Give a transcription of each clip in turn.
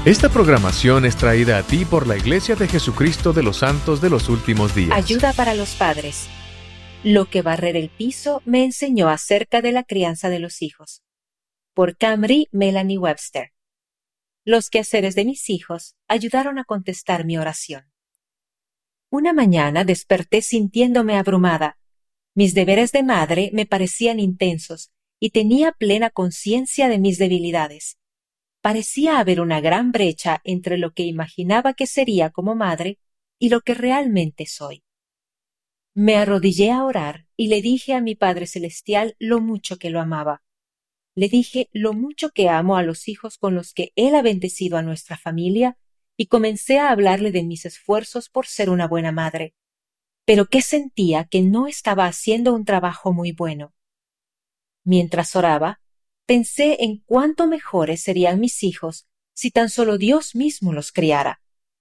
Esta programación es traída a ti por la Iglesia de Jesucristo de los Santos de los Últimos Días. Ayuda para los padres. Lo que barrer el piso me enseñó acerca de la crianza de los hijos. Por Camry Melanie Webster. Los quehaceres de mis hijos ayudaron a contestar mi oración. Una mañana desperté sintiéndome abrumada. Mis deberes de madre me parecían intensos y tenía plena conciencia de mis debilidades. Parecía haber una gran brecha entre lo que imaginaba que sería como madre y lo que realmente soy. Me arrodillé a orar y le dije a mi Padre Celestial lo mucho que lo amaba. Le dije lo mucho que amo a los hijos con los que Él ha bendecido a nuestra familia y comencé a hablarle de mis esfuerzos por ser una buena madre, pero que sentía que no estaba haciendo un trabajo muy bueno. Mientras oraba, pensé en cuánto mejores serían mis hijos si tan solo Dios mismo los criara.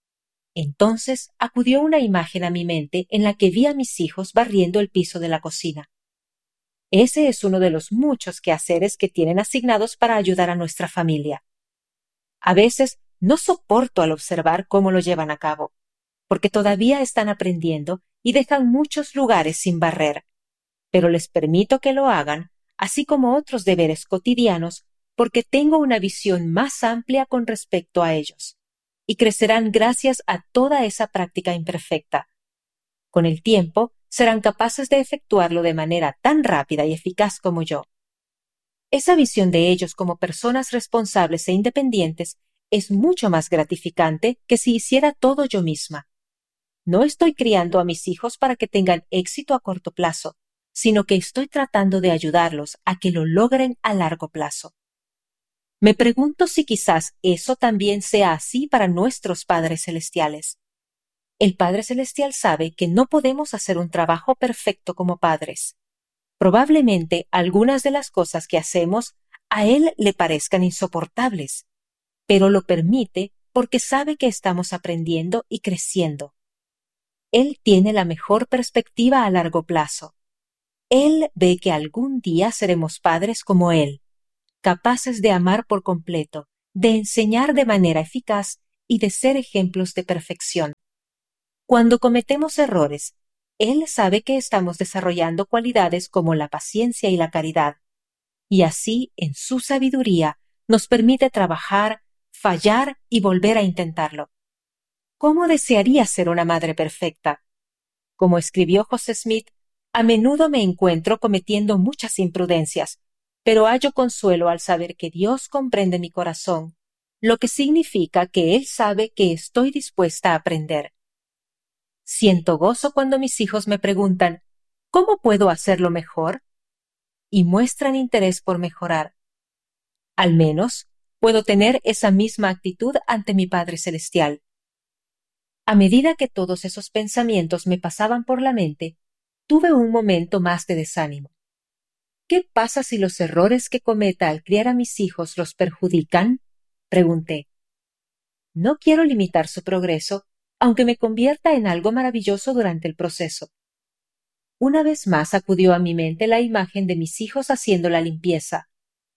Entonces acudió una imagen a mi mente en la que vi a mis hijos barriendo el piso de la cocina. Ese es uno de los muchos quehaceres que tienen asignados para ayudar a nuestra familia. A veces no soporto al observar cómo lo llevan a cabo, porque todavía están aprendiendo y dejan muchos lugares sin barrer, pero les permito que lo hagan, así como otros deberes cotidianos, porque tengo una visión más amplia con respecto a ellos, y crecerán gracias a toda esa práctica imperfecta. Con el tiempo, serán capaces de efectuarlo de manera tan rápida y eficaz como yo. Esa visión de ellos como personas responsables e independientes es mucho más gratificante que si hiciera todo yo misma. No estoy criando a mis hijos para que tengan éxito a corto plazo, sino que estoy tratando de ayudarlos a que lo logren a largo plazo. Me pregunto si quizás eso también sea así para nuestros padres celestiales. El Padre Celestial sabe que no podemos hacer un trabajo perfecto como padres. Probablemente algunas de las cosas que hacemos a Él le parezcan insoportables, pero lo permite porque sabe que estamos aprendiendo y creciendo. Él tiene la mejor perspectiva a largo plazo. Él ve que algún día seremos padres como Él, capaces de amar por completo, de enseñar de manera eficaz y de ser ejemplos de perfección. Cuando cometemos errores, Él sabe que estamos desarrollando cualidades como la paciencia y la caridad, y así, en su sabiduría, nos permite trabajar, fallar y volver a intentarlo. ¿Cómo desearía ser una madre perfecta? Como escribió José Smith, a menudo me encuentro cometiendo muchas imprudencias, pero hallo consuelo al saber que Dios comprende mi corazón, lo que significa que Él sabe que estoy dispuesta a aprender. Siento gozo cuando mis hijos me preguntan, ¿cómo puedo hacerlo mejor? Y muestran interés por mejorar. Al menos, puedo tener esa misma actitud ante mi Padre Celestial. A medida que todos esos pensamientos me pasaban por la mente, tuve un momento más de desánimo. ¿Qué pasa si los errores que cometa al criar a mis hijos los perjudican? Pregunté. No quiero limitar su progreso, aunque me convierta en algo maravilloso durante el proceso. Una vez más acudió a mi mente la imagen de mis hijos haciendo la limpieza.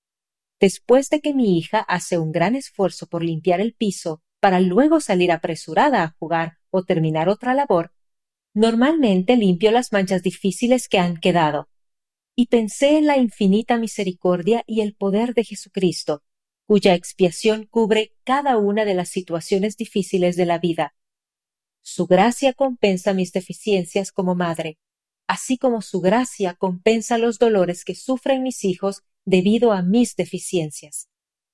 Después de que mi hija hace un gran esfuerzo por limpiar el piso para luego salir apresurada a jugar o terminar otra labor, normalmente limpio las manchas difíciles que han quedado. Y pensé en la infinita misericordia y el poder de Jesucristo, cuya expiación cubre cada una de las situaciones difíciles de la vida. Su gracia compensa mis deficiencias como madre, así como su gracia compensa los dolores que sufren mis hijos debido a mis deficiencias.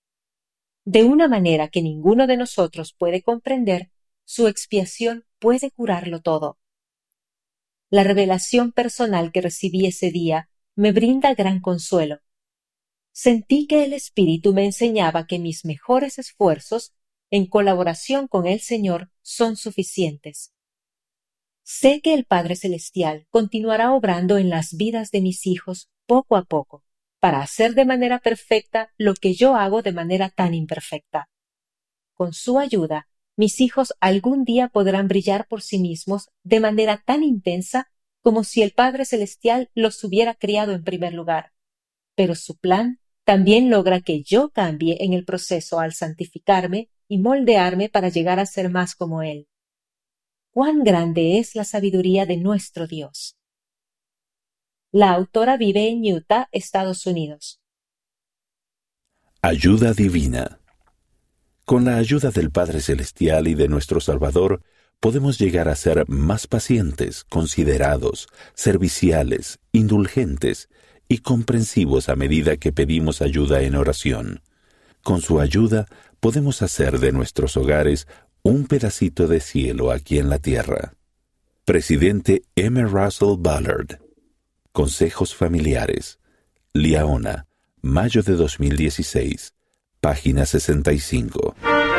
De una manera que ninguno de nosotros puede comprender, su expiación puede curarlo todo. La revelación personal que recibí ese día me brinda gran consuelo. Sentí que el Espíritu me enseñaba que mis mejores esfuerzos, en colaboración con el Señor, son suficientes. Sé que el Padre Celestial continuará obrando en las vidas de mis hijos poco a poco, para hacer de manera perfecta lo que yo hago de manera tan imperfecta. Con su ayuda, mis hijos algún día podrán brillar por sí mismos de manera tan intensa como si el Padre Celestial los hubiera criado en primer lugar. Pero su plan también logra que yo cambie en el proceso al santificarme y moldearme para llegar a ser más como Él. ¡Cuán grande es la sabiduría de nuestro Dios! La autora vive en Utah, Estados Unidos. Ayuda divina. Con la ayuda del Padre Celestial y de nuestro Salvador, podemos llegar a ser más pacientes, considerados, serviciales, indulgentes y comprensivos a medida que pedimos ayuda en oración. Con su ayuda, podemos hacer de nuestros hogares un pedacito de cielo aquí en la tierra. Presidente M. Russell Ballard. Consejos familiares. Liaona, mayo de 2016. Página 65.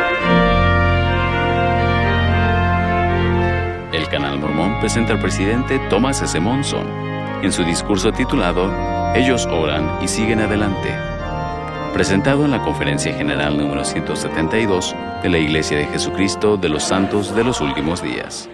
El Canal Mormón presenta al presidente Thomas S. Monson en su discurso titulado Ellos oran y siguen adelante, presentado en la Conferencia General número 172 de la Iglesia de Jesucristo de los Santos de los Últimos Días.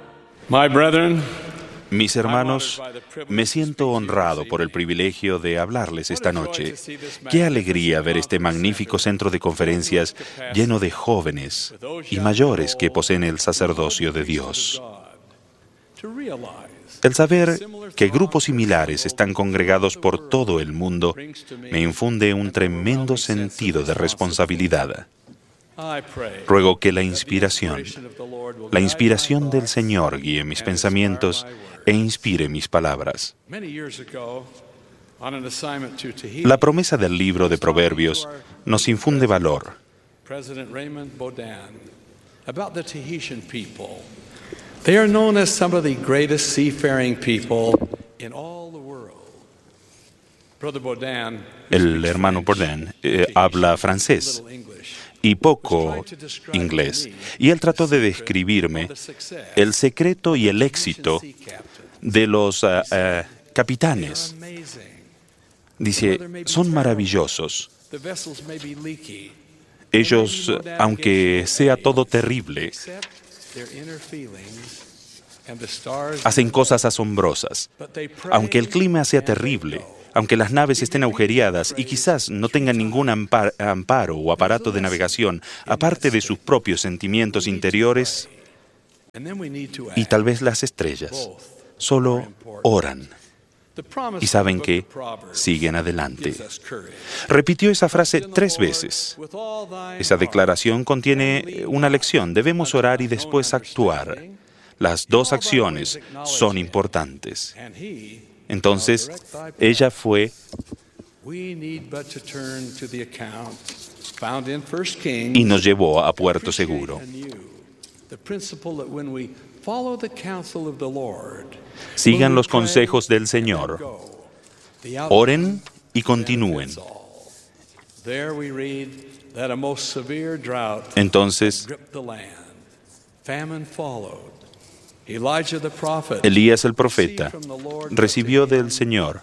Mis hermanos, me siento honrado por el privilegio de hablarles esta noche. Qué alegría ver este magnífico centro de conferencias lleno de jóvenes y mayores que poseen el sacerdocio de Dios. El saber que grupos similares están congregados por todo el mundo me infunde un tremendo sentido de responsabilidad. Ruego que la inspiración del Señor guíe mis pensamientos e inspire mis palabras. La promesa del libro de Proverbios nos infunde valor. They are known as some of the greatest seafaring people in all the world. Brother Bourdain, El hermano Bourdain habla francés y poco inglés, y él trató de describirme el secreto y el éxito de los capitanes. Dice, son maravillosos. Ellos, aunque sea todo terrible, hacen cosas asombrosas. Aunque el clima sea terrible, aunque las naves estén agujereadas y quizás no tengan ningún amparo o aparato de navegación, aparte de sus propios sentimientos interiores y tal vez las estrellas, solo oran. Y saben que siguen adelante. Repitió esa frase 3 veces. Esa declaración contiene una lección. Debemos orar y después actuar. Las 2 acciones son importantes. Entonces, ella fue y nos llevó a puerto seguro. Sigan los consejos del Señor. Oren y continúen. Entonces, Elías el profeta recibió del Señor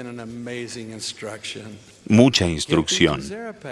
mucha instrucción.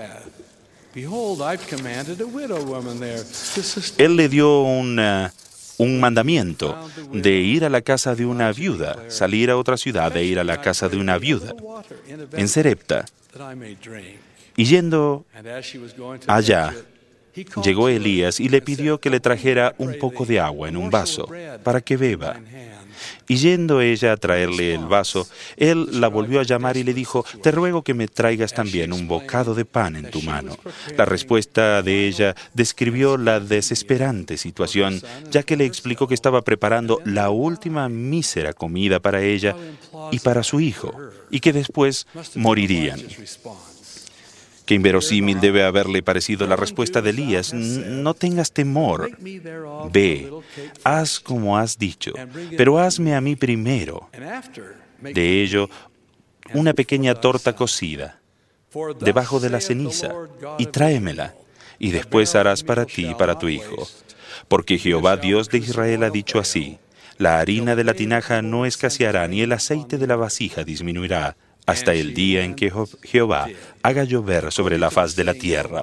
Él le dio un mandamiento de ir a la casa de una viuda, salir a otra ciudad e ir a la casa de una viuda en Serepta. Y yendo allá, llegó Elías y le pidió que le trajera un poco de agua en un vaso para que beba. Y yendo ella a traerle el vaso, él la volvió a llamar y le dijo, te ruego que me traigas también un bocado de pan en tu mano. La respuesta de ella describió la desesperante situación, ya que le explicó que estaba preparando la última mísera comida para ella y para su hijo, y que después morirían. Qué inverosímil debe haberle parecido la respuesta de Elías. No tengas temor. Ve, haz como has dicho, pero hazme a mí primero. De ello, una pequeña torta cocida debajo de la ceniza, y tráemela, y después harás para ti y para tu hijo. Porque Jehová, Dios de Israel, ha dicho así, la harina de la tinaja no escaseará, ni el aceite de la vasija disminuirá, hasta el día en que Jehová haga llover sobre la faz de la tierra.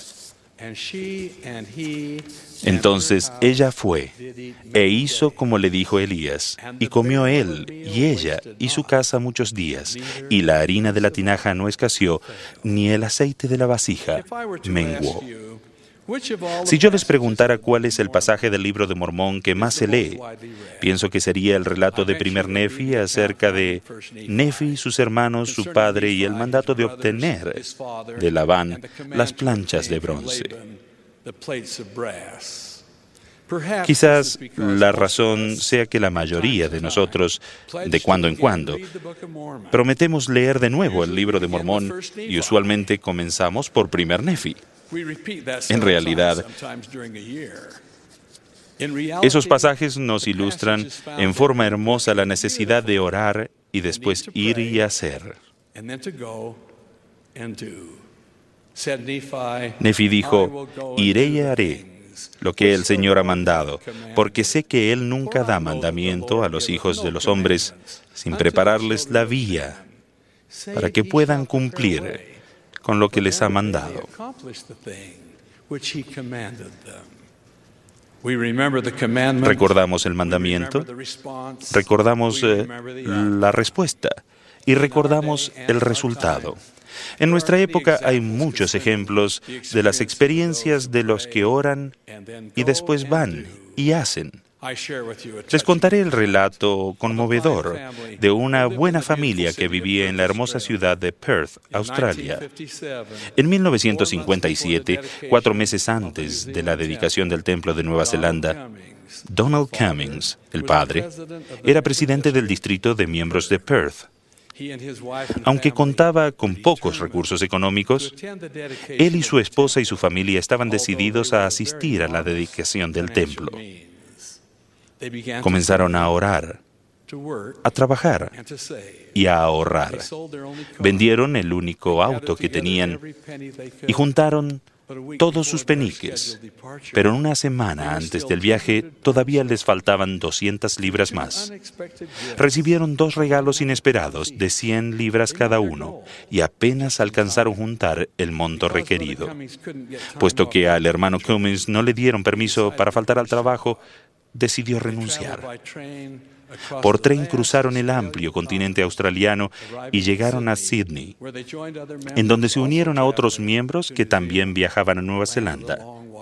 Entonces ella fue e hizo como le dijo Elías, y comió él y ella y su casa muchos días, y la harina de la tinaja no escaseó, ni el aceite de la vasija menguó. Si yo les preguntara cuál es el pasaje del libro de Mormón que más se lee, pienso que sería el relato de primer Nefi acerca de Nefi, sus hermanos, su padre y el mandato de obtener de Labán las planchas de bronce. Quizás la razón sea que la mayoría de nosotros, de cuando en cuando, prometemos leer de nuevo el libro de Mormón y usualmente comenzamos por primer Nefi. En realidad, esos pasajes nos ilustran en forma hermosa la necesidad de orar y después ir y hacer. Nefi dijo, iré y haré lo que el Señor ha mandado, porque sé que Él nunca da mandamiento a los hijos de los hombres sin prepararles la vía para que puedan cumplir con lo que les ha mandado. Recordamos el mandamiento, recordamos la respuesta y recordamos el resultado. En nuestra época hay muchos ejemplos de las experiencias de los que oran y después van y hacen. Les contaré el relato conmovedor de una buena familia que vivía en la hermosa ciudad de Perth, Australia. En 1957, 4 meses antes de la dedicación del Templo de Nueva Zelanda, Donald Cummings, el padre, era presidente del distrito de miembros de Perth. Aunque contaba con pocos recursos económicos, él y su esposa y su familia estaban decididos a asistir a la dedicación del templo. Comenzaron a orar, a trabajar y a ahorrar. Vendieron el único auto que tenían y juntaron todos sus peniques, pero en una semana antes del viaje todavía les faltaban 200 libras más. Recibieron 2 regalos inesperados de 100 libras cada uno y apenas alcanzaron juntar el monto requerido. Puesto que al hermano Cummings no le dieron permiso para faltar al trabajo, decidió renunciar. Por tren cruzaron el amplio continente australiano y llegaron a Sydney, en donde se unieron a otros miembros que también viajaban a Nueva Zelanda.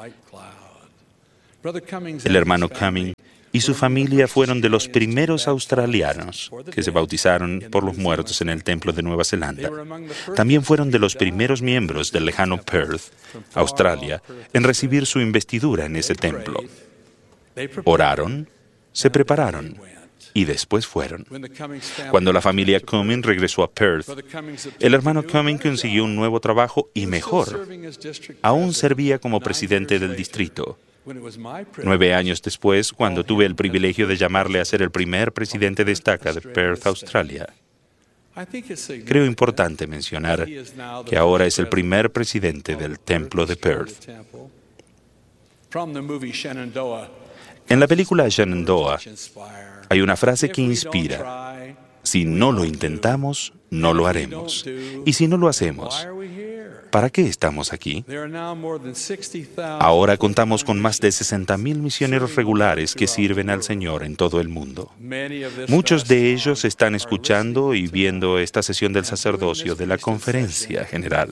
El hermano Cumming y su familia fueron de los primeros australianos que se bautizaron por los muertos en el Templo de Nueva Zelanda. También fueron de los primeros miembros del lejano Perth, Australia, en recibir su investidura en ese templo. Oraron, se prepararon y después fueron. Cuando la familia Cumming regresó a Perth, el hermano Cumming consiguió un nuevo trabajo y mejor. Aún servía como presidente del distrito. 9 años después, cuando tuve el privilegio de llamarle a ser el primer presidente de estaca de Perth, Australia. Creo importante mencionar que ahora es el primer presidente del templo de Perth. En la película Shenandoah hay una frase que inspira: si no lo intentamos, no lo haremos. Y si no lo hacemos, ¿para qué estamos aquí? Ahora contamos con más de 60,000 misioneros regulares que sirven al Señor en todo el mundo. Muchos de ellos están escuchando y viendo esta sesión del sacerdocio de la Conferencia General.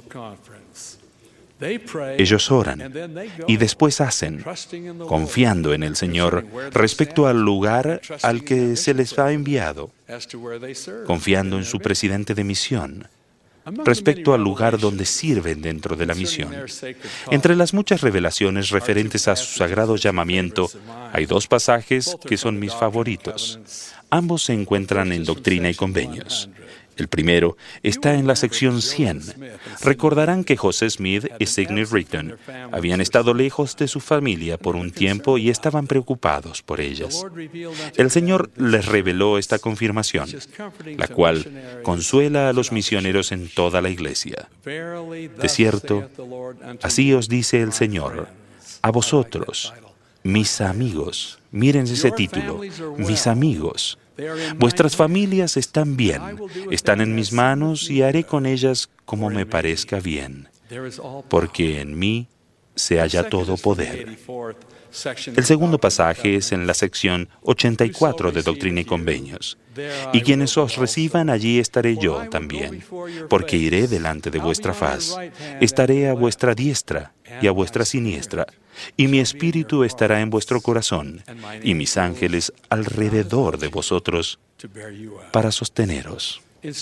Ellos oran y después hacen, confiando en el Señor respecto al lugar al que se les ha enviado, confiando en su presidente de misión, respecto al lugar donde sirven dentro de la misión. Entre las muchas revelaciones referentes a su sagrado llamamiento, hay 2 pasajes que son mis favoritos. Ambos se encuentran en Doctrina y Convenios. El primero está en la sección 100. Recordarán que José Smith y Sidney Rigdon habían estado lejos de su familia por un tiempo y estaban preocupados por ellas. El Señor les reveló esta confirmación, la cual consuela a los misioneros en toda la iglesia. De cierto, así os dice el Señor, a vosotros, mis amigos. Miren ese título, mis amigos. Vuestras familias están bien, están en mis manos y haré con ellas como me parezca bien, porque en mí se halla todo poder. El segundo pasaje es en la sección 84 de Doctrina y Convenios. Y quienes os reciban, allí estaré yo también, porque iré delante de vuestra faz, estaré a vuestra diestra, y a vuestra siniestra, y mi espíritu estará en vuestro corazón, y mis ángeles alrededor de vosotros para sosteneros.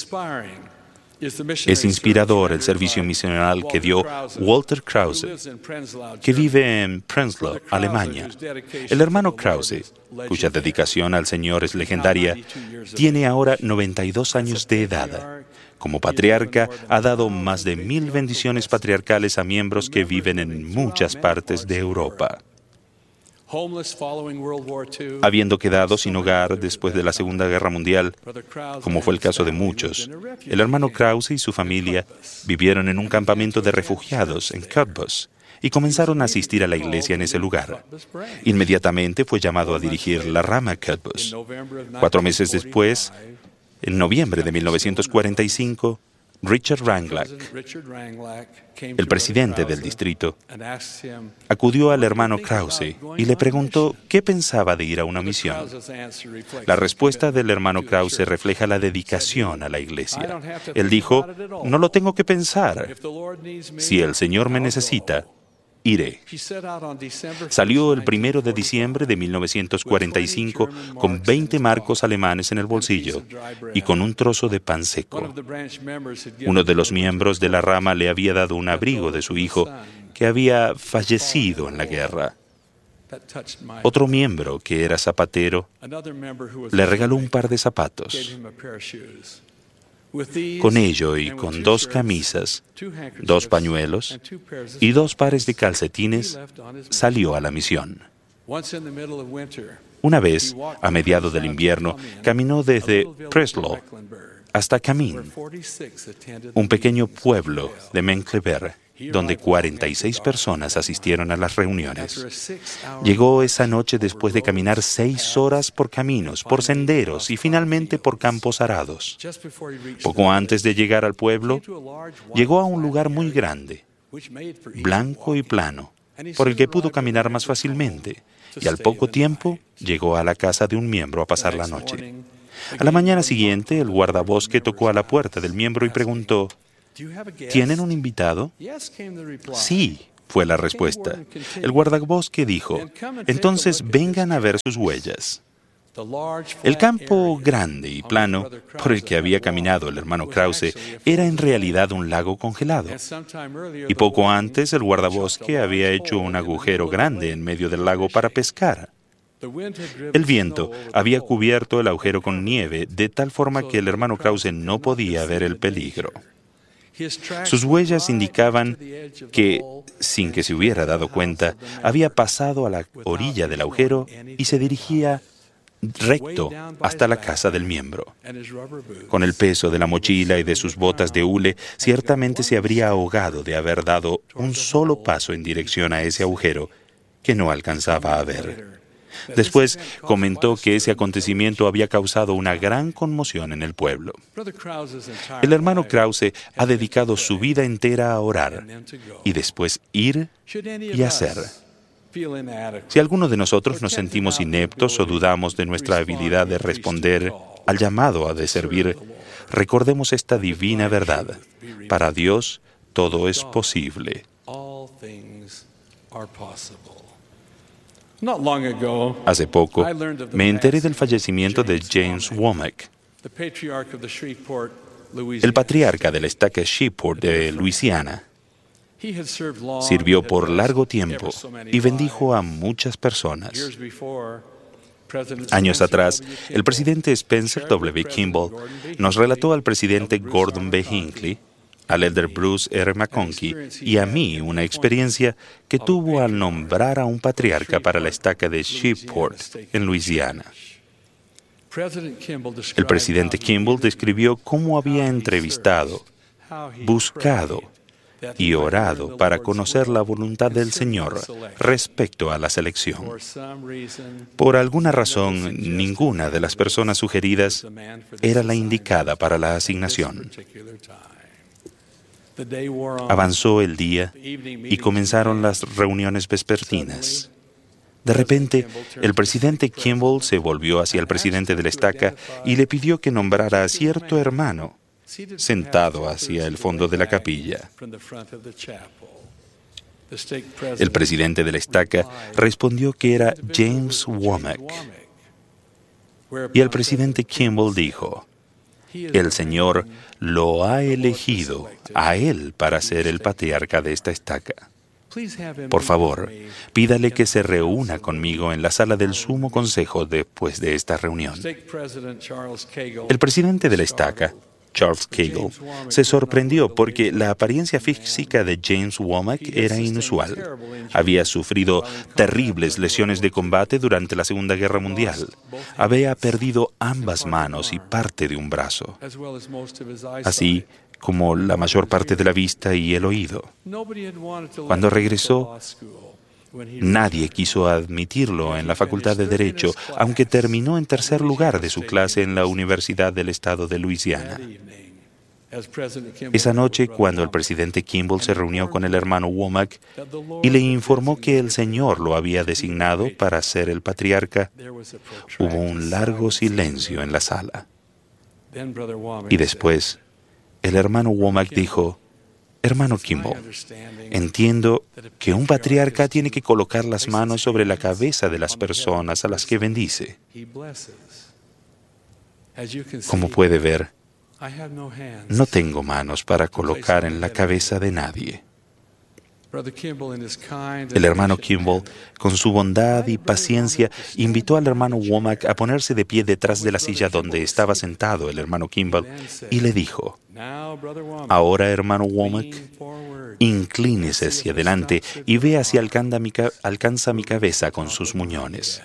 Es inspirador el servicio misional que dio Walter Krause, que vive en Prenzlau, Alemania. El hermano Krause, cuya dedicación al Señor es legendaria, tiene ahora 92 años de edad. Como patriarca, ha dado más de 1000 bendiciones patriarcales a miembros que viven en muchas partes de Europa. Habiendo quedado sin hogar después de la Segunda Guerra Mundial, como fue el caso de muchos, el hermano Krause y su familia vivieron en un campamento de refugiados en Cottbus y comenzaron a asistir a la iglesia en ese lugar. Inmediatamente fue llamado a dirigir la rama Cottbus. 4 meses después, en noviembre de 1945, Richard Ranglack, el presidente del distrito, acudió al hermano Krause y le preguntó qué pensaba de ir a una misión. La respuesta del hermano Krause refleja la dedicación a la iglesia. Él dijo, no lo tengo que pensar. Si el Señor me necesita, iré. Salió el 1 de diciembre de 1945 con 20 marcos alemanes en el bolsillo y con un trozo de pan seco. Uno de los miembros de la rama le había dado un abrigo de su hijo que había fallecido en la guerra. Otro miembro, que era zapatero, le regaló un par de zapatos. Con ello y con 2 camisas, 2 pañuelos y 2 pares de calcetines, salió a la misión. Una vez, a mediados del invierno, caminó desde Prenzlau hasta Camin, un pequeño pueblo de Mecklenburg, donde 46 personas asistieron a las reuniones. Llegó esa noche después de caminar 6 horas por caminos, por senderos y finalmente por campos arados. Poco antes de llegar al pueblo, llegó a un lugar muy grande, blanco y plano, por el que pudo caminar más fácilmente, y al poco tiempo llegó a la casa de un miembro a pasar la noche. A la mañana siguiente, el guardabosque tocó a la puerta del miembro y preguntó, ¿tienen un invitado? Sí, fue la respuesta. El guardabosque dijo, entonces vengan a ver sus huellas. El campo grande y plano por el que había caminado el hermano Krause era en realidad un lago congelado. Y poco antes el guardabosque había hecho un agujero grande en medio del lago para pescar. El viento había cubierto el agujero con nieve de tal forma que el hermano Krause no podía ver el peligro. Sus huellas indicaban que, sin que se hubiera dado cuenta, había pasado a la orilla del agujero y se dirigía recto hasta la casa del miembro. Con el peso de la mochila y de sus botas de hule, ciertamente se habría ahogado de haber dado un solo paso en dirección a ese agujero que no alcanzaba a ver. Después comentó que ese acontecimiento había causado una gran conmoción en el pueblo. El hermano Krause ha dedicado su vida entera a orar y después ir y hacer. Si alguno de nosotros nos sentimos ineptos o dudamos de nuestra habilidad de responder al llamado a de servir, recordemos esta divina verdad. Para Dios todo es posible. Hace poco, me enteré del fallecimiento de James Womack, el patriarca de la estaca Shreveport de Luisiana. Sirvió por largo tiempo y bendijo a muchas personas. Años atrás, el presidente Spencer W. Kimball nos relató al presidente Gordon B. Hinckley, al elder Bruce R. McConkie y a mí una experiencia que tuvo al nombrar a un patriarca para la estaca de Shreveport, en Luisiana. El presidente Kimball describió cómo había entrevistado, buscado y orado para conocer la voluntad del Señor respecto a la selección. Por alguna razón, ninguna de las personas sugeridas era la indicada para la asignación. Avanzó el día y comenzaron las reuniones vespertinas. De repente, el presidente Kimball se volvió hacia el presidente de la estaca y le pidió que nombrara a cierto hermano sentado hacia el fondo de la capilla. El presidente de la estaca respondió que era James Womack. Y el presidente Kimball dijo, el Señor lo ha elegido a él para ser el patriarca de esta estaca. Por favor, pídale que se reúna conmigo en la sala del Sumo Consejo después de esta reunión. El presidente de la estaca, Charles Cagle, se sorprendió porque la apariencia física de James Womack era inusual. Había sufrido terribles lesiones de combate durante la Segunda Guerra Mundial. Había perdido ambas manos y parte de un brazo, así como la mayor parte de la vista y el oído. Cuando regresó, nadie quiso admitirlo en la Facultad de Derecho, aunque terminó en tercer lugar de su clase en la Universidad del Estado de Luisiana. Esa noche, cuando el presidente Kimball se reunió con el hermano Womack y le informó que el Señor lo había designado para ser el patriarca, hubo un largo silencio en la sala. Y después, el hermano Womack dijo, hermano Kimball, entiendo que un patriarca tiene que colocar las manos sobre la cabeza de las personas a las que bendice. Como puede ver, no tengo manos para colocar en la cabeza de nadie. El hermano Kimball, con su bondad y paciencia, invitó al hermano Womack a ponerse de pie detrás de la silla donde estaba sentado el hermano Kimball y le dijo, ahora, hermano Womack, inclínese hacia adelante y vea si alcanza mi cabeza con sus muñones.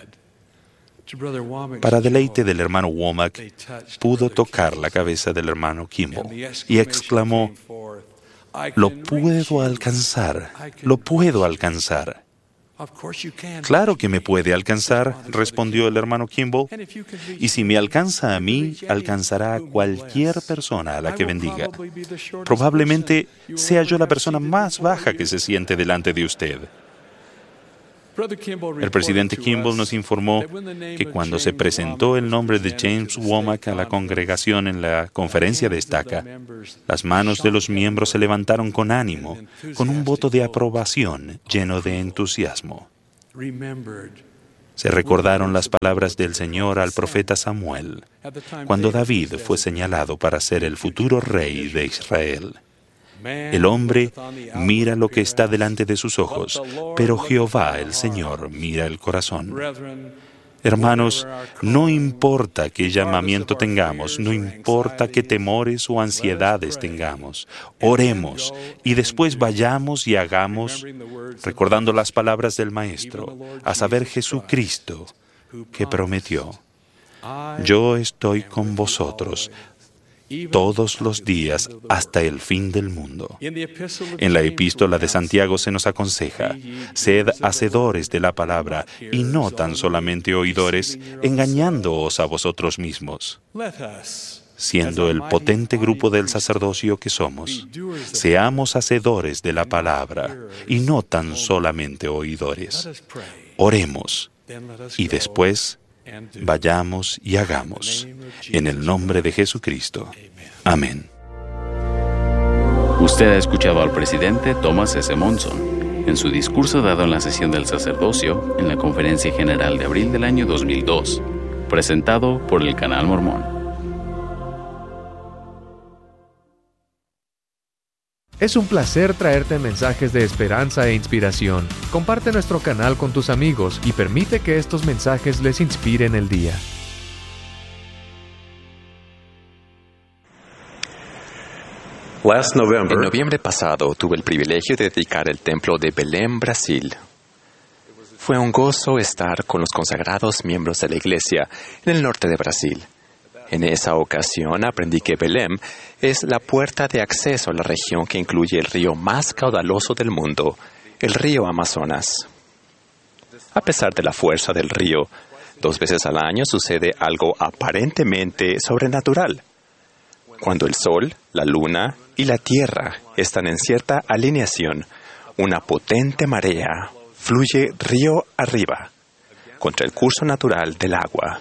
Para deleite del hermano Womack, pudo tocar la cabeza del hermano Kimball y exclamó, lo puedo alcanzar, lo puedo alcanzar. Claro que me puede alcanzar, respondió el hermano Kimball, y si me alcanza a mí, alcanzará a cualquier persona a la que bendiga. Probablemente sea yo la persona más baja que se siente delante de usted. El presidente Kimball nos informó que cuando se presentó el nombre de James Womack a la congregación en la conferencia de estaca, las manos de los miembros se levantaron con ánimo, con un voto de aprobación lleno de entusiasmo. Se recordaron las palabras del Señor al profeta Samuel, cuando David fue señalado para ser el futuro rey de Israel. El hombre mira lo que está delante de sus ojos, pero Jehová, el Señor, mira el corazón. Hermanos, no importa qué llamamiento tengamos, no importa qué temores o ansiedades tengamos, oremos y después vayamos y hagamos, recordando las palabras del Maestro, a saber, Jesucristo, que prometió, yo estoy con vosotros todos los días hasta el fin del mundo. En la epístola de Santiago se nos aconseja, sed hacedores de la palabra y no tan solamente oidores, engañándoos a vosotros mismos. Siendo el potente grupo del sacerdocio que somos, seamos hacedores de la palabra y no tan solamente oidores. Oremos y después vayamos y hagamos. En el nombre de Jesucristo. Amén. Usted ha escuchado al presidente Thomas S. Monson en su discurso dado en la sesión del sacerdocio en la Conferencia General de abril del año 2002, presentado por el Canal Mormón. Es un placer traerte mensajes de esperanza e inspiración. Comparte nuestro canal con tus amigos y permite que estos mensajes les inspiren el día. En noviembre pasado tuve el privilegio de dedicar el templo de Belém, Brasil. Fue un gozo estar con los consagrados miembros de la iglesia en el norte de Brasil. En esa ocasión aprendí que Belém es la puerta de acceso a la región que incluye el río más caudaloso del mundo, el río Amazonas. A pesar de la fuerza del río, 2 veces al año sucede algo aparentemente sobrenatural. Cuando el sol, la luna y la tierra están en cierta alineación, una potente marea fluye río arriba, contra el curso natural del agua.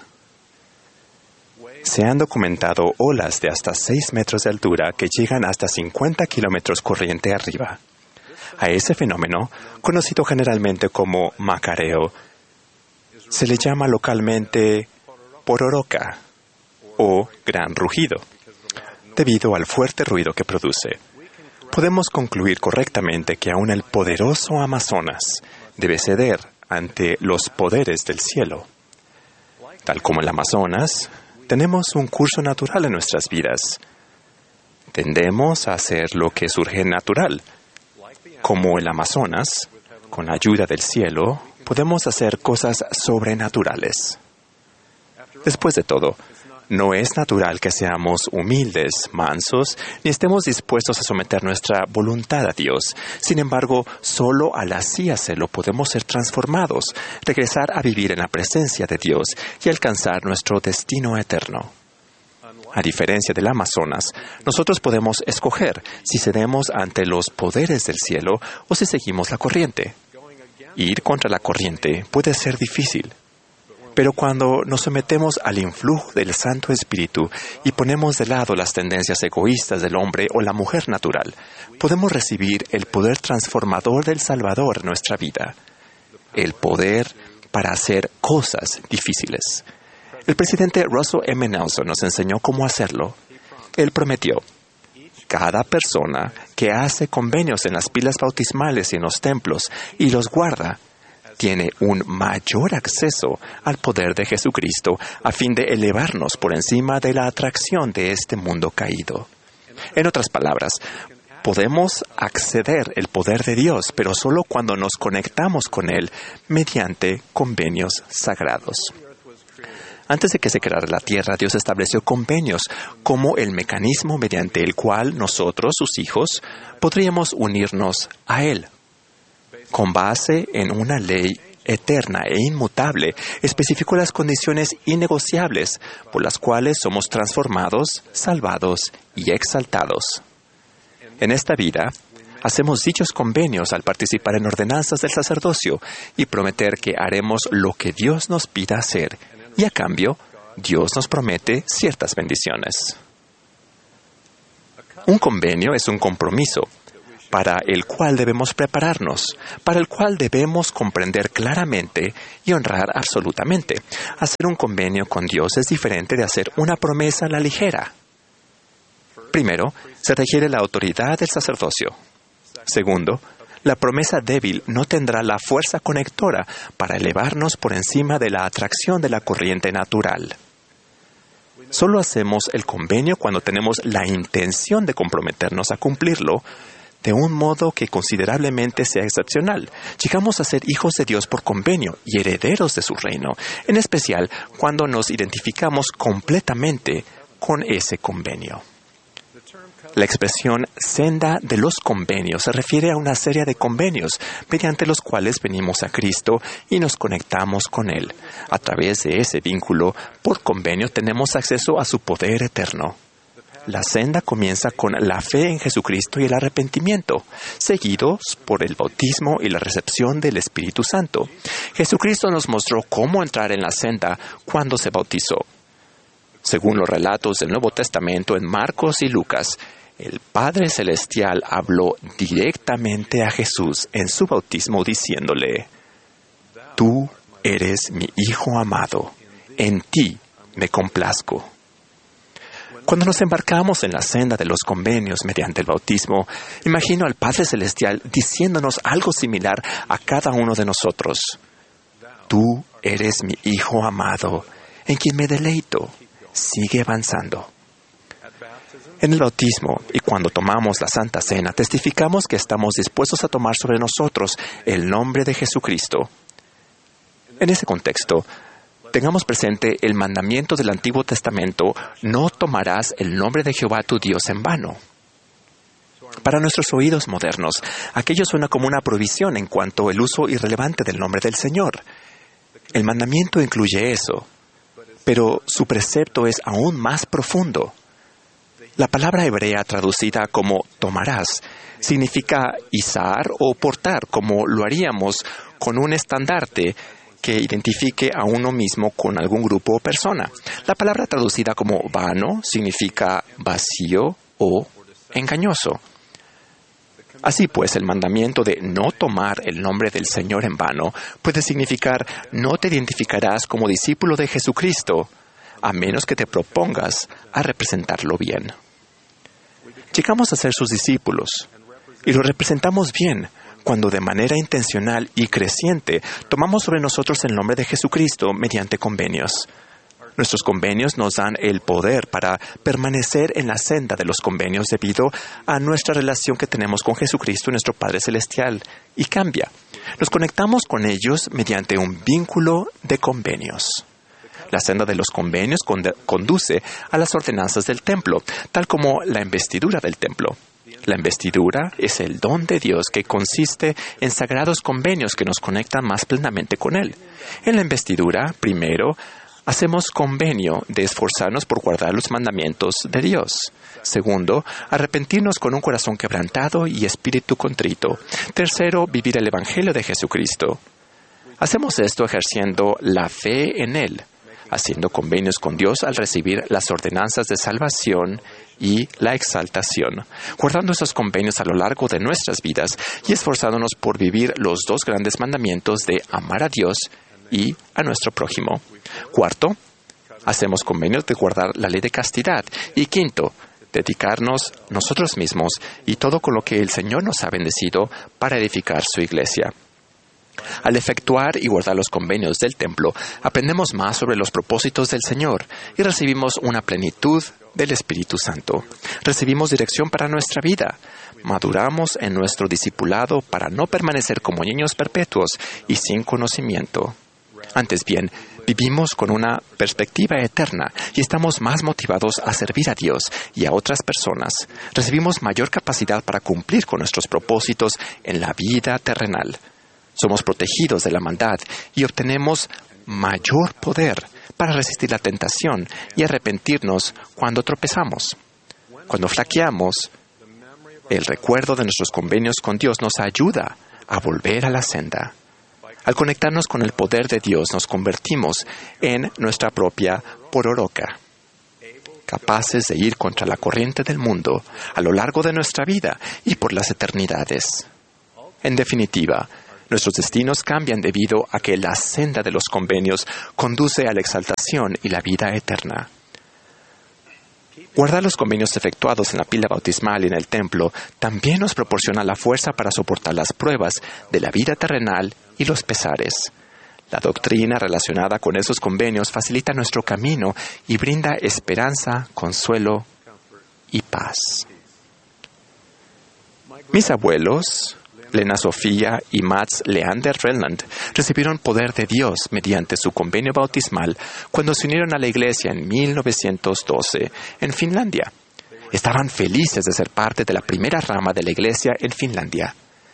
Se han documentado olas de hasta 6 metros de altura que llegan hasta 50 kilómetros corriente arriba. A ese fenómeno, conocido generalmente como macareo, se le llama localmente pororoca o gran rugido, debido al fuerte ruido que produce. Podemos concluir correctamente que aún el poderoso Amazonas debe ceder ante los poderes del cielo. Tal como el Amazonas, tenemos un curso natural en nuestras vidas. Tendemos a hacer lo que surge natural. Como el Amazonas, con la ayuda del cielo, podemos hacer cosas sobrenaturales. Después de todo, no es natural que seamos humildes, mansos, ni estemos dispuestos a someter nuestra voluntad a Dios. Sin embargo, solo al así hacerlo podemos ser transformados, regresar a vivir en la presencia de Dios y alcanzar nuestro destino eterno. A diferencia del Amazonas, nosotros podemos escoger si cedemos ante los poderes del cielo o si seguimos la corriente. Ir contra la corriente puede ser difícil. Pero cuando nos sometemos al influjo del Santo Espíritu y ponemos de lado las tendencias egoístas del hombre o la mujer natural, podemos recibir el poder transformador del Salvador en nuestra vida, el poder para hacer cosas difíciles. El presidente Russell M. Nelson nos enseñó cómo hacerlo. Él prometió: cada persona que hace convenios en las pilas bautismales y en los templos y los guarda, tiene un mayor acceso al poder de Jesucristo a fin de elevarnos por encima de la atracción de este mundo caído. En otras palabras, podemos acceder al poder de Dios, pero solo cuando nos conectamos con Él mediante convenios sagrados. Antes de que se creara la tierra, Dios estableció convenios como el mecanismo mediante el cual nosotros, sus hijos, podríamos unirnos a Él. Con base en una ley eterna e inmutable, especificó las condiciones innegociables por las cuales somos transformados, salvados y exaltados. En esta vida, hacemos dichos convenios al participar en ordenanzas del sacerdocio y prometer que haremos lo que Dios nos pida hacer, y a cambio, Dios nos promete ciertas bendiciones. Un convenio es un compromiso para el cual debemos prepararnos, para el cual debemos comprender claramente y honrar absolutamente. Hacer un convenio con Dios es diferente de hacer una promesa a la ligera. Primero, se requiere la autoridad del sacerdocio. Segundo, la promesa débil no tendrá la fuerza conectora para elevarnos por encima de la atracción de la corriente natural. Solo hacemos el convenio cuando tenemos la intención de comprometernos a cumplirlo de un modo que considerablemente sea excepcional. Llegamos a ser hijos de Dios por convenio y herederos de su reino, en especial cuando nos identificamos completamente con ese convenio. La expresión senda de los convenios se refiere a una serie de convenios mediante los cuales venimos a Cristo y nos conectamos con Él. A través de ese vínculo, por convenio, tenemos acceso a su poder eterno. La senda comienza con la fe en Jesucristo y el arrepentimiento, seguidos por el bautismo y la recepción del Espíritu Santo. Jesucristo nos mostró cómo entrar en la senda cuando se bautizó. Según los relatos del Nuevo Testamento en Marcos y Lucas, el Padre Celestial habló directamente a Jesús en su bautismo diciéndole: «Tú eres mi Hijo amado, en ti me complazco». Cuando nos embarcamos en la senda de los convenios mediante el bautismo, imagino al Padre Celestial diciéndonos algo similar a cada uno de nosotros: «Tú eres mi Hijo amado, en quien me deleito. Sigue avanzando». En el bautismo y cuando tomamos la Santa Cena, testificamos que estamos dispuestos a tomar sobre nosotros el nombre de Jesucristo. En ese contexto, tengamos presente el mandamiento del Antiguo Testamento: no tomarás el nombre de Jehová tu Dios en vano. Para nuestros oídos modernos, aquello suena como una prohibición en cuanto al uso irrelevante del nombre del Señor. El mandamiento incluye eso, pero su precepto es aún más profundo. La palabra hebrea traducida como tomarás significa izar o portar, como lo haríamos con un estandarte que identifique a uno mismo con algún grupo o persona. La palabra traducida como vano significa vacío o engañoso. Así pues, el mandamiento de no tomar el nombre del Señor en vano puede significar no te identificarás como discípulo de Jesucristo, a menos que te propongas a representarlo bien. Llegamos a ser sus discípulos y lo representamos bien cuando de manera intencional y creciente tomamos sobre nosotros el nombre de Jesucristo mediante convenios. Nuestros convenios nos dan el poder para permanecer en la senda de los convenios debido a nuestra relación que tenemos con Jesucristo, nuestro Padre Celestial, y cambia. Nos conectamos con ellos mediante un vínculo de convenios. La senda de los convenios conduce a las ordenanzas del templo, tal como la investidura del templo. La investidura es el don de Dios que consiste en sagrados convenios que nos conectan más plenamente con Él. En la investidura, primero, hacemos convenio de esforzarnos por guardar los mandamientos de Dios. Segundo, arrepentirnos con un corazón quebrantado y espíritu contrito. Tercero, vivir el Evangelio de Jesucristo. Hacemos esto ejerciendo la fe en Él, haciendo convenios con Dios al recibir las ordenanzas de salvación y la exaltación, guardando esos convenios a lo largo de nuestras vidas y esforzándonos por vivir los dos grandes mandamientos de amar a Dios y a nuestro prójimo. Cuarto, hacemos convenios de guardar la ley de castidad. Y quinto, dedicarnos nosotros mismos y todo con lo que el Señor nos ha bendecido para edificar su iglesia. Al efectuar y guardar los convenios del templo, aprendemos más sobre los propósitos del Señor y recibimos una plenitud del Espíritu Santo. Recibimos dirección para nuestra vida. Maduramos en nuestro discipulado para no permanecer como niños perpetuos y sin conocimiento. Antes bien, vivimos con una perspectiva eterna y estamos más motivados a servir a Dios y a otras personas. Recibimos mayor capacidad para cumplir con nuestros propósitos en la vida terrenal. Somos protegidos de la maldad y obtenemos mayor poder para resistir la tentación y arrepentirnos cuando tropezamos. Cuando flaqueamos, el recuerdo de nuestros convenios con Dios nos ayuda a volver a la senda. Al conectarnos con el poder de Dios, nos convertimos en nuestra propia pororoca, capaces de ir contra la corriente del mundo a lo largo de nuestra vida y por las eternidades. En definitiva, nuestros destinos cambian debido a que la senda de los convenios conduce a la exaltación y la vida eterna. Guardar los convenios efectuados en la pila bautismal y en el templo también nos proporciona la fuerza para soportar las pruebas de la vida terrenal y los pesares. La doctrina relacionada con esos convenios facilita nuestro camino y brinda esperanza, consuelo y paz. Mis abuelos, Lena Sofía y Mats Leander Relland, recibieron poder de Dios mediante su convenio bautismal cuando se unieron a la iglesia en 1912 en Finlandia. Estaban felices de ser parte de la primera rama de la iglesia en Finlandia.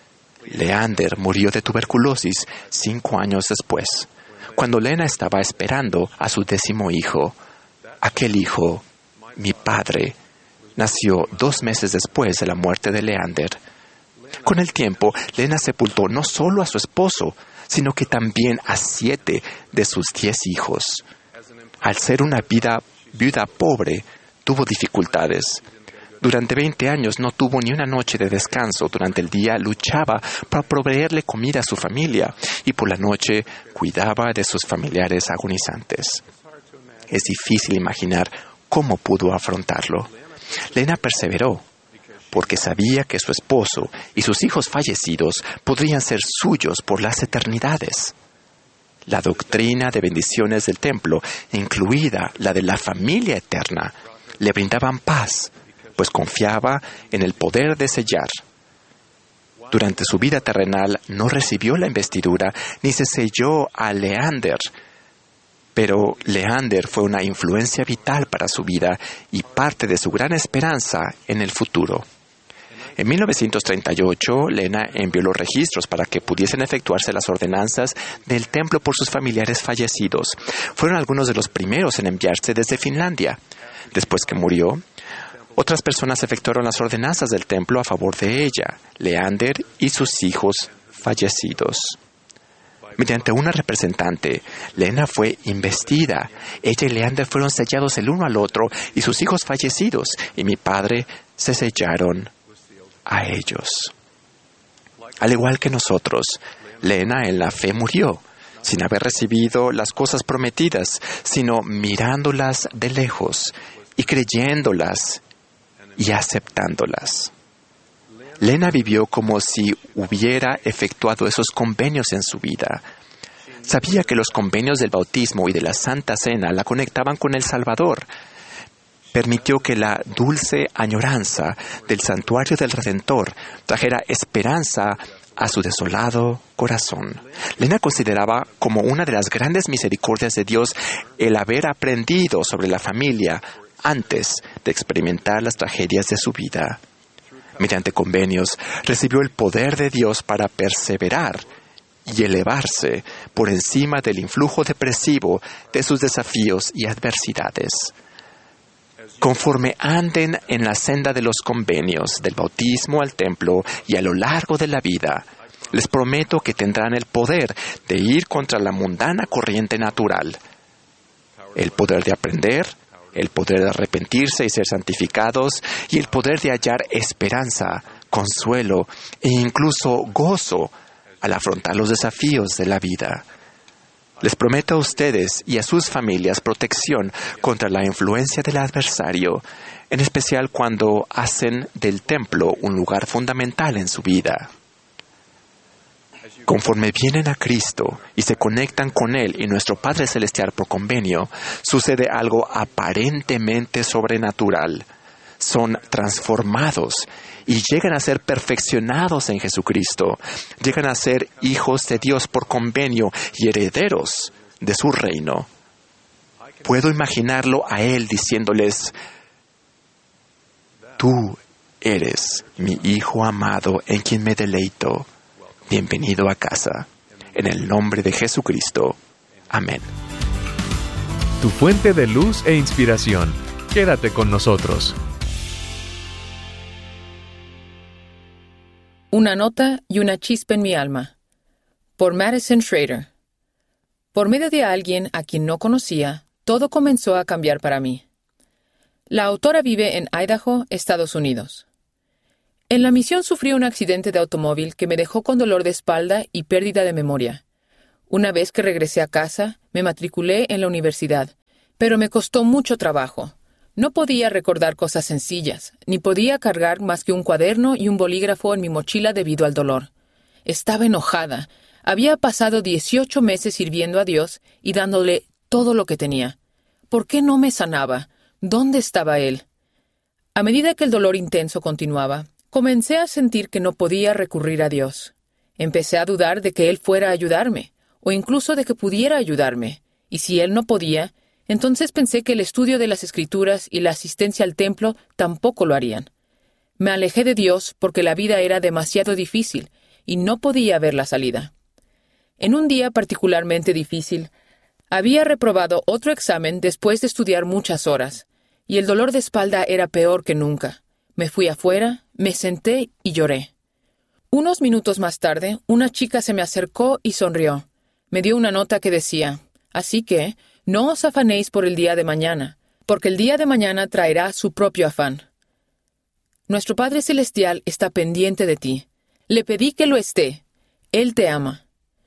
Leander murió de tuberculosis 5 años después, cuando Lena estaba esperando a su 10º hijo. Aquel hijo, mi padre, nació 2 meses después de la muerte de Leander. Con el tiempo, Lena sepultó no solo a su esposo, sino que también a 7 de sus 10 hijos. Al ser una viuda pobre, tuvo dificultades. Durante 20 años no tuvo ni una noche de descanso. Durante el día luchaba para proveerle comida a su familia y por la noche cuidaba de sus familiares agonizantes. Es difícil imaginar cómo pudo afrontarlo. Lena perseveró, porque sabía que su esposo y sus hijos fallecidos podrían ser suyos por las eternidades. La doctrina de bendiciones del templo, incluida la de la familia eterna, le brindaban paz, pues confiaba en el poder de sellar. Durante su vida terrenal no recibió la investidura ni se selló a Leander, pero Leander fue una influencia vital para su vida y parte de su gran esperanza en el futuro. En 1938, Lena envió los registros para que pudiesen efectuarse las ordenanzas del templo por sus familiares fallecidos. Fueron algunos de los primeros en enviarse desde Finlandia. Después que murió, otras personas efectuaron las ordenanzas del templo a favor de ella, Leander y sus hijos fallecidos. Mediante una representante, Lena fue investida. Ella y Leander fueron sellados el uno al otro y sus hijos fallecidos, y mi padre se sellaron a ellos. Al igual que nosotros, Lena en la fe murió, sin haber recibido las cosas prometidas, sino mirándolas de lejos y creyéndolas y aceptándolas. Lena vivió como si hubiera efectuado esos convenios en su vida. Sabía que los convenios del bautismo y de la Santa Cena la conectaban con el Salvador. Permitió que la dulce añoranza del santuario del Redentor trajera esperanza a su desolado corazón. Lena consideraba como una de las grandes misericordias de Dios el haber aprendido sobre la familia antes de experimentar las tragedias de su vida. Mediante convenios, recibió el poder de Dios para perseverar y elevarse por encima del influjo depresivo de sus desafíos y adversidades. Conforme anden en la senda de los convenios, del bautismo al templo y a lo largo de la vida, les prometo que tendrán el poder de ir contra la mundana corriente natural, el poder de aprender, el poder de arrepentirse y ser santificados, y el poder de hallar esperanza, consuelo e incluso gozo al afrontar los desafíos de la vida. Les prometo a ustedes y a sus familias protección contra la influencia del adversario, en especial cuando hacen del templo un lugar fundamental en su vida. Conforme vienen a Cristo y se conectan con Él y nuestro Padre Celestial por convenio, sucede algo aparentemente sobrenatural. Son transformados y llegan a ser perfeccionados en Jesucristo. Llegan a ser hijos de Dios por convenio y herederos de su reino. Puedo imaginarlo a Él diciéndoles: tú eres mi Hijo amado en quien me deleito. Bienvenido a casa. En el nombre de Jesucristo. Amén. Tu fuente de luz e inspiración. Quédate con nosotros. Una nota y una chispa en mi alma. Por Madison Schrader. Por medio de alguien a quien no conocía, todo comenzó a cambiar para mí. La autora vive en Idaho, Estados Unidos. En la misión sufrí un accidente de automóvil que me dejó con dolor de espalda y pérdida de memoria. Una vez que regresé a casa, me matriculé en la universidad, pero me costó mucho trabajo. No podía recordar cosas sencillas, ni podía cargar más que un cuaderno y un bolígrafo en mi mochila debido al dolor. Estaba enojada. Había pasado 18 meses sirviendo a Dios y dándole todo lo que tenía. ¿Por qué no me sanaba? ¿Dónde estaba Él? A medida que el dolor intenso continuaba, comencé a sentir que no podía recurrir a Dios. Empecé a dudar de que Él fuera a ayudarme, o incluso de que pudiera ayudarme. Y si Él no podía, entonces pensé que el estudio de las Escrituras y la asistencia al templo tampoco lo harían. Me alejé de Dios porque la vida era demasiado difícil y no podía ver la salida. En un día particularmente difícil, había reprobado otro examen después de estudiar muchas horas, y el dolor de espalda era peor que nunca. Me fui afuera, me senté y lloré. Unos minutos más tarde, una chica se me acercó y sonrió. Me dio una nota que decía: así que, no os afanéis por el día de mañana, porque el día de mañana traerá su propio afán. Nuestro Padre Celestial está pendiente de ti. Le pedí que lo esté. Él te ama.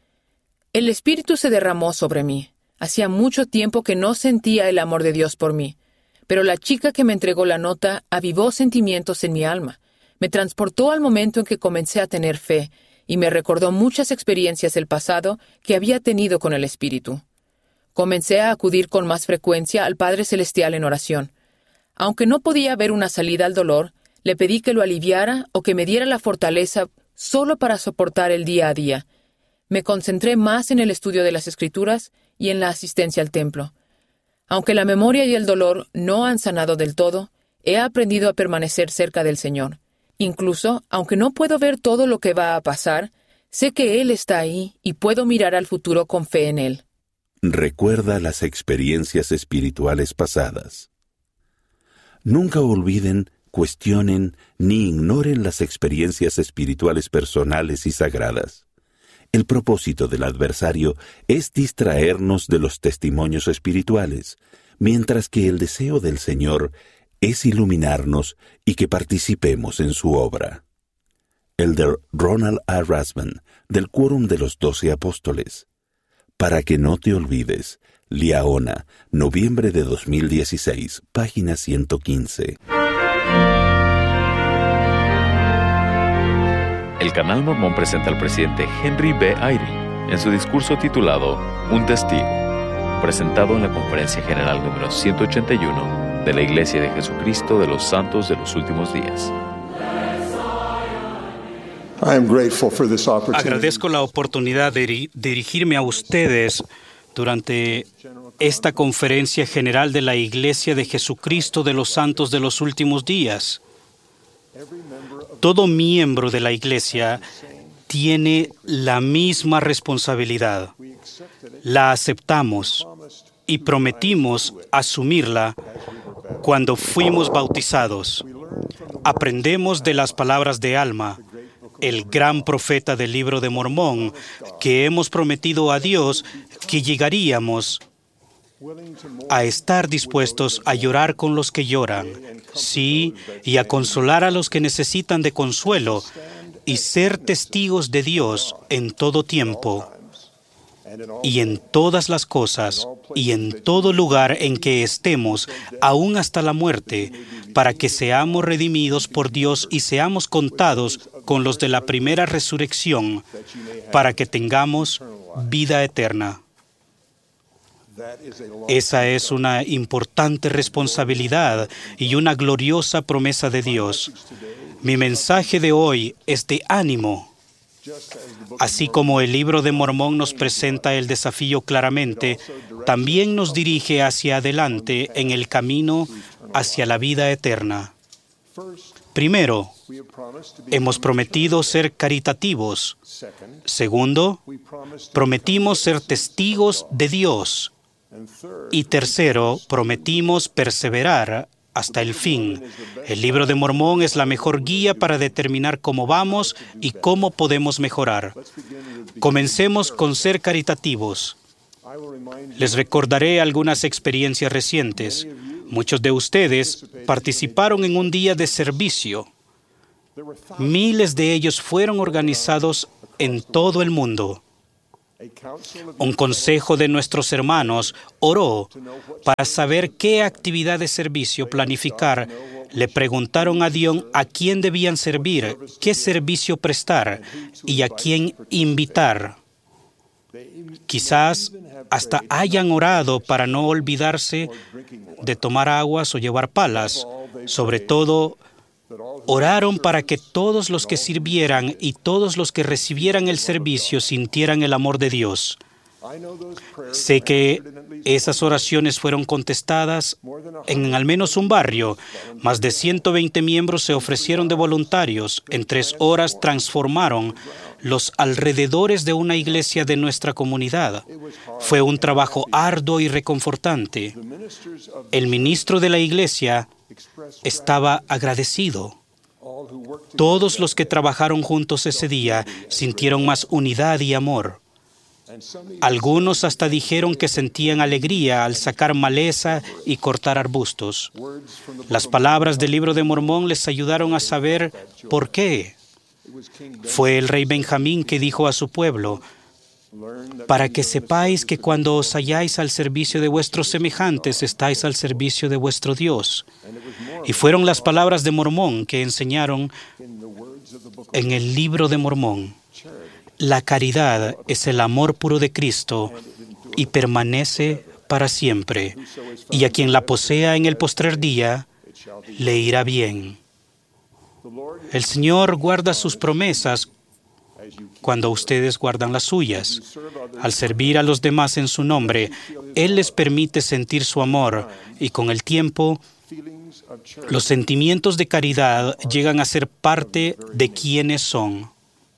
El Espíritu se derramó sobre mí. Hacía mucho tiempo que no sentía el amor de Dios por mí. Pero la chica que me entregó la nota avivó sentimientos en mi alma. Me transportó al momento en que comencé a tener fe y me recordó muchas experiencias del pasado que había tenido con el Espíritu. Comencé a acudir con más frecuencia al Padre Celestial en oración. Aunque no podía ver una salida al dolor, le pedí que lo aliviara o que me diera la fortaleza solo para soportar el día a día. Me concentré más en el estudio de las Escrituras y en la asistencia al templo. Aunque la memoria y el dolor no han sanado del todo, he aprendido a permanecer cerca del Señor. Incluso, aunque no puedo ver todo lo que va a pasar, sé que Él está ahí y puedo mirar al futuro con fe en Él. Recuerda las experiencias espirituales pasadas. Nunca olviden, cuestionen ni ignoren las experiencias espirituales personales y sagradas. El propósito del adversario es distraernos de los testimonios espirituales, mientras que el deseo del Señor es iluminarnos y que participemos en su obra. Elder Ronald A. Rasman, del Quórum de los 12 Apóstoles. Para que no te olvides. Liaona, noviembre de 2016, página 115. El Canal Mormón presenta al presidente Henry B. Eyring en su discurso titulado Un Testigo, presentado en la Conferencia General número 181 de la Iglesia de Jesucristo de los Santos de los Últimos Días. Agradezco la oportunidad de dirigirme a ustedes durante esta Conferencia General de la Iglesia de Jesucristo de los Santos de los Últimos Días. Todo miembro de la Iglesia tiene la misma responsabilidad. La aceptamos y prometimos asumirla cuando fuimos bautizados. Aprendemos de las palabras de Alma, el gran profeta del Libro de Mormón, que hemos prometido a Dios que llegaríamos a estar dispuestos a llorar con los que lloran, sí, y a consolar a los que necesitan de consuelo, y ser testigos de Dios en todo tiempo, y en todas las cosas, y en todo lugar en que estemos, aún hasta la muerte, para que seamos redimidos por Dios y seamos contados con los de la primera resurrección, para que tengamos vida eterna. Esa es una importante responsabilidad y una gloriosa promesa de Dios. Mi mensaje de hoy es de ánimo. Así como el Libro de Mormón nos presenta el desafío claramente, también nos dirige hacia adelante en el camino hacia la vida eterna. Primero, hemos prometido ser caritativos. Segundo, prometimos ser testigos de Dios. Y tercero, prometimos perseverar hasta el fin. El Libro de Mormón es la mejor guía para determinar cómo vamos y cómo podemos mejorar. Comencemos con ser caritativos. Les recordaré algunas experiencias recientes. Muchos de ustedes participaron en un día de servicio. Miles de ellos fueron organizados en todo el mundo. Un consejo de nuestros hermanos oró para saber qué actividad de servicio planificar. Le preguntaron a Dios a quién debían servir, qué servicio prestar y a quién invitar. Quizás hasta hayan orado para no olvidarse de tomar aguas o llevar palas. Sobre todo, oraron para que todos los que sirvieran y todos los que recibieran el servicio sintieran el amor de Dios. Sé que esas oraciones fueron contestadas en al menos un barrio. Más de 120 miembros se ofrecieron de voluntarios. En 3 horas transformaron los alrededores de una iglesia de nuestra comunidad. Fue un trabajo arduo y reconfortante. El ministro de la iglesia estaba agradecido. Todos los que trabajaron juntos ese día sintieron más unidad y amor. Algunos hasta dijeron que sentían alegría al sacar maleza y cortar arbustos. Las palabras del Libro de Mormón les ayudaron a saber por qué. Fue el rey Benjamín que dijo a su pueblo: para que sepáis que cuando os halláis al servicio de vuestros semejantes, estáis al servicio de vuestro Dios. Y fueron las palabras de Mormón que enseñaron en el Libro de Mormón. La caridad es el amor puro de Cristo y permanece para siempre. Y a quien la posea en el postrer día, le irá bien. El Señor guarda sus promesas cuando ustedes guardan las suyas. Al servir a los demás en su nombre, Él les permite sentir su amor y con el tiempo, los sentimientos de caridad llegan a ser parte de quienes son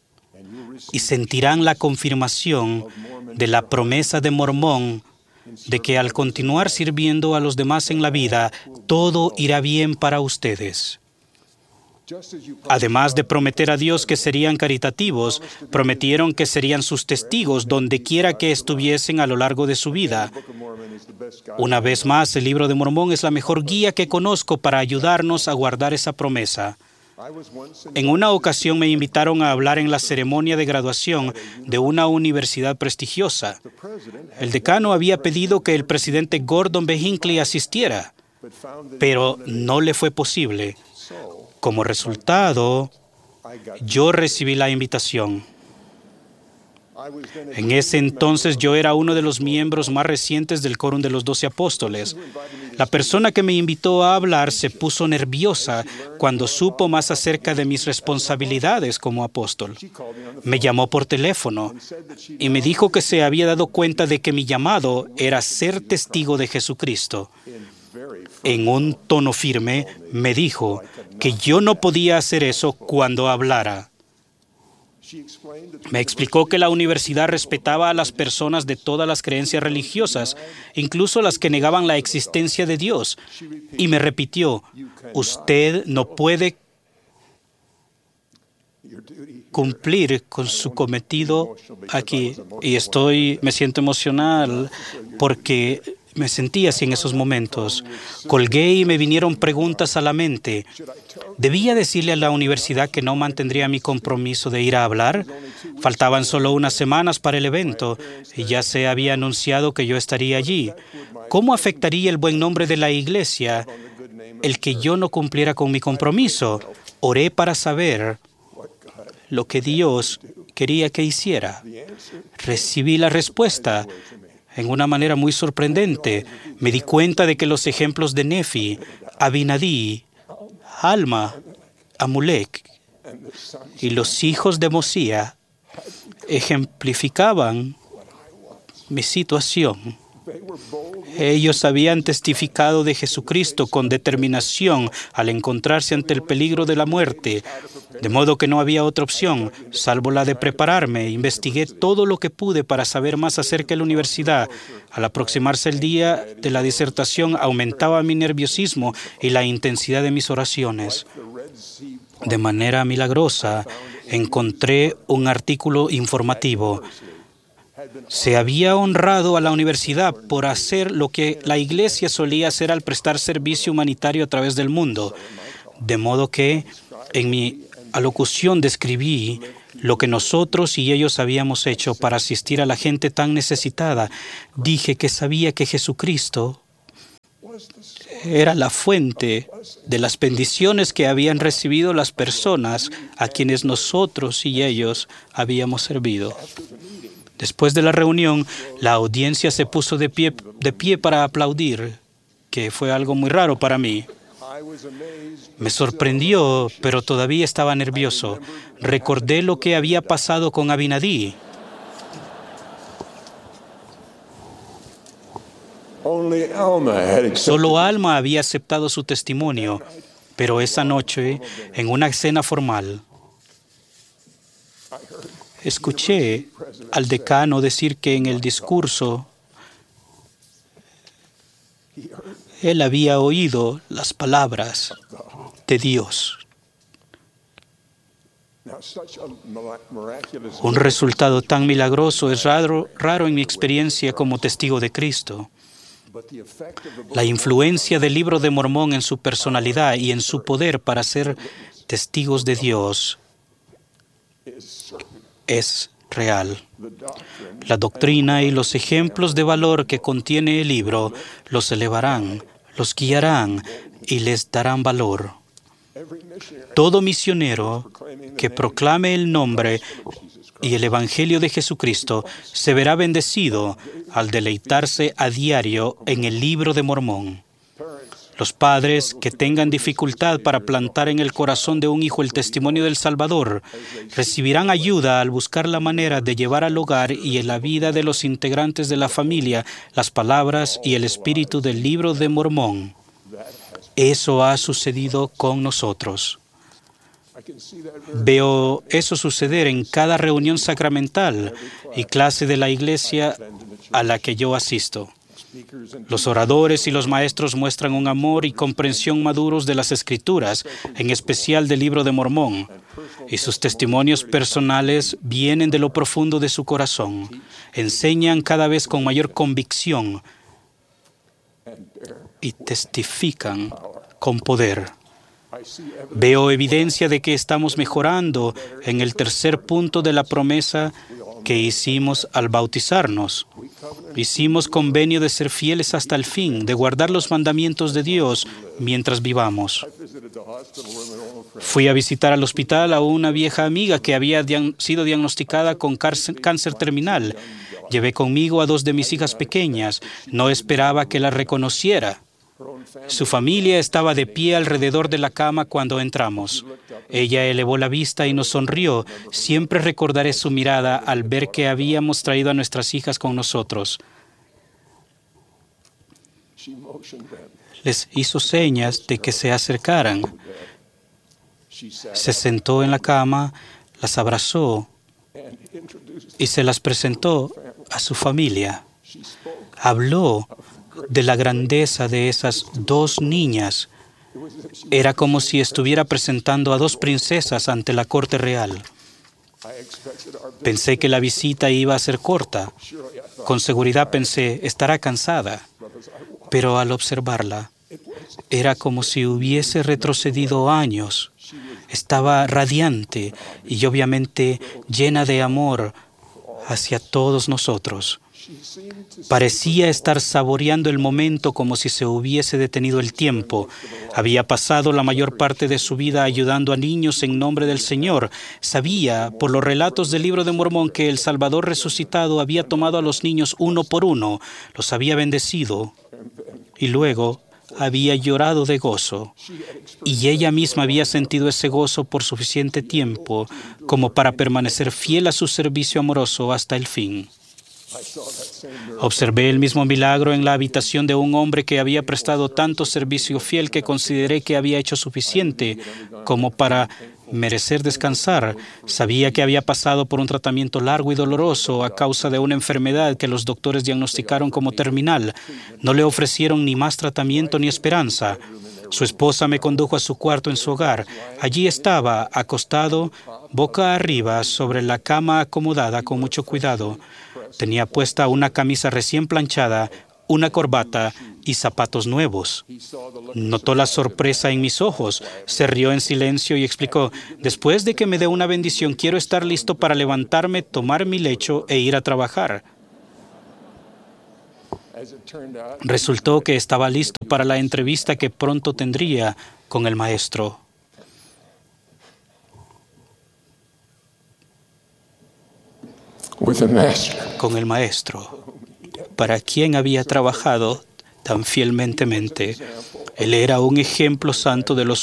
y sentirán la confirmación de la promesa de Mormón de que al continuar sirviendo a los demás en la vida, todo irá bien para ustedes. Además de prometer a Dios que serían caritativos, prometieron que serían sus testigos donde quiera que estuviesen a lo largo de su vida. Una vez más, el Libro de Mormón es la mejor guía que conozco para ayudarnos a guardar esa promesa. En una ocasión me invitaron a hablar en la ceremonia de graduación de una universidad prestigiosa. El decano había pedido que el presidente Gordon B. Hinckley asistiera, pero no le fue posible. Como resultado, yo recibí la invitación. En ese entonces yo era uno de los miembros más recientes del Quórum de los 12 Apóstoles. La persona que me invitó a hablar se puso nerviosa cuando supo más acerca de mis responsabilidades como apóstol. Me llamó por teléfono y me dijo que se había dado cuenta de que mi llamado era ser testigo de Jesucristo. En un tono firme me dijo que yo no podía hacer eso cuando hablara. Me explicó que la universidad respetaba a las personas de todas las creencias religiosas, incluso las que negaban la existencia de Dios. Y me repitió, usted no puede cumplir con su cometido aquí. Y me siento emocional porque me sentí así en esos momentos. Colgué y me vinieron preguntas a la mente. ¿Debía decirle a la universidad que no mantendría mi compromiso de ir a hablar? Faltaban solo unas semanas para el evento y ya se había anunciado que yo estaría allí. ¿Cómo afectaría el buen nombre de la iglesia el que yo no cumpliera con mi compromiso? Oré para saber lo que Dios quería que hiciera. Recibí la respuesta en una manera muy sorprendente. Me di cuenta de que los ejemplos de Nefi, Abinadí, Alma, Amulek y los hijos de Mosía ejemplificaban mi situación. Ellos habían testificado de Jesucristo con determinación al encontrarse ante el peligro de la muerte, de modo que no había otra opción, salvo la de prepararme. Investigué todo lo que pude para saber más acerca de la universidad. Al aproximarse el día de la disertación, aumentaba mi nerviosismo y la intensidad de mis oraciones. De manera milagrosa, encontré un artículo informativo. Se había honrado a la universidad por hacer lo que la iglesia solía hacer al prestar servicio humanitario a través del mundo. De modo que en mi alocución describí lo que nosotros y ellos habíamos hecho para asistir a la gente tan necesitada. Dije que sabía que Jesucristo era la fuente de las bendiciones que habían recibido las personas a quienes nosotros y ellos habíamos servido. Después de la reunión, la audiencia se puso de pie para aplaudir, que fue algo muy raro para mí. Me sorprendió, pero todavía estaba nervioso. Recordé lo que había pasado con Abinadí. Solo Alma había aceptado su testimonio, pero esa noche, en una cena formal, escuché al decano decir que en el discurso él había oído las palabras de Dios. Un resultado tan milagroso es raro en mi experiencia como testigo de Cristo. La influencia del Libro de Mormón en su personalidad y en su poder para ser testigos de Dios es real. La doctrina y los ejemplos de valor que contiene el libro los elevarán, los guiarán y les darán valor. Todo misionero que proclame el nombre y el Evangelio de Jesucristo se verá bendecido al deleitarse a diario en el Libro de Mormón. Los padres que tengan dificultad para plantar en el corazón de un hijo el testimonio del Salvador recibirán ayuda al buscar la manera de llevar al hogar y en la vida de los integrantes de la familia las palabras y el espíritu del Libro de Mormón. Eso ha sucedido con nosotros. Veo eso suceder en cada reunión sacramental y clase de la iglesia a la que yo asisto. Los oradores y los maestros muestran un amor y comprensión maduros de las Escrituras, en especial del Libro de Mormón, y sus testimonios personales vienen de lo profundo de su corazón. Enseñan cada vez con mayor convicción y testifican con poder. Veo evidencia de que estamos mejorando en el tercer punto de la promesa que hicimos al bautizarnos. Hicimos convenio de ser fieles hasta el fin, de guardar los mandamientos de Dios mientras vivamos. Fui a visitar al hospital a una vieja amiga que había sido diagnosticada con cáncer terminal. Llevé conmigo a 2 de mis hijas pequeñas. No esperaba que las reconociera. Su familia estaba de pie alrededor de la cama cuando entramos. Ella elevó la vista y nos sonrió. Siempre recordaré su mirada al ver que habíamos traído a nuestras hijas con nosotros. Les hizo señas de que se acercaran. Se sentó en la cama, las abrazó y se las presentó a su familia. Habló de la grandeza de esas 2 niñas. Era como si estuviera presentando a 2 princesas ante la corte real. Pensé que la visita iba a ser corta. Con seguridad pensé, estará cansada. Pero al observarla, era como si hubiese retrocedido años. Estaba radiante y obviamente llena de amor hacia todos nosotros. Parecía estar saboreando el momento como si se hubiese detenido el tiempo. Había pasado la mayor parte de su vida ayudando a niños en nombre del Señor. Sabía, por los relatos del Libro de Mormón, que el Salvador resucitado había tomado a los niños uno por uno, los había bendecido y luego había llorado de gozo. Y ella misma había sentido ese gozo por suficiente tiempo como para permanecer fiel a su servicio amoroso hasta el fin. Observé el mismo milagro en la habitación de un hombre que había prestado tanto servicio fiel que consideré que había hecho suficiente como para merecer descansar. Sabía que había pasado por un tratamiento largo y doloroso a causa de una enfermedad que los doctores diagnosticaron como terminal. No le ofrecieron ni más tratamiento ni esperanza. Su esposa me condujo a su cuarto en su hogar. Allí estaba, acostado, boca arriba, sobre la cama acomodada con mucho cuidado. Tenía puesta una camisa recién planchada, una corbata y zapatos nuevos. Notó la sorpresa en mis ojos, se rió en silencio y explicó: después de que me dé una bendición, quiero estar listo para levantarme, tomar mi lecho e ir a trabajar. Resultó que estaba listo para la entrevista que pronto tendría con el maestro. Con el maestro, para quien había trabajado tan fielmente. Él era un ejemplo santo de los